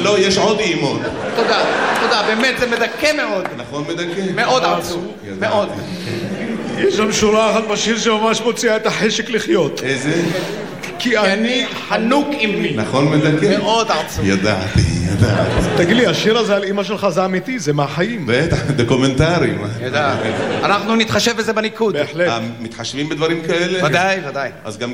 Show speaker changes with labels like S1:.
S1: לא, יש עוד אימות.
S2: תודה, תודה, באמת זה מדכא מאוד.
S1: נכון מדכא?
S2: מאוד עצוב, מאוד.
S3: יש שם שורה אחת בשיר שממש מוציאה את החשק לחיות.
S1: איזה?
S2: כי אני חנוק עמי.
S1: נכון מדכא?
S2: מאוד עצוב.
S1: ידעתי.
S3: תגיד לי, השיר הזה על אמא שלך זה אמיתי, זה מהחיים.
S1: בטח, דוקומנטרי.
S2: אנחנו נתחשב בזה בניקוד.
S3: בהחלט.
S1: מתחשבים בדברים כאלה?
S2: ודאי, ודאי.
S1: אז גם